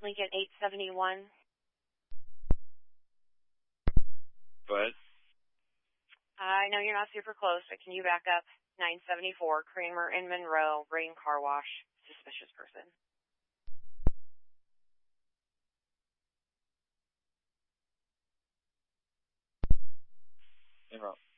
Lincoln 871. Go ahead. I know you're not super close, but can you back up? 974, Kramer in Monroe, Rain Car Wash, suspicious person. En route.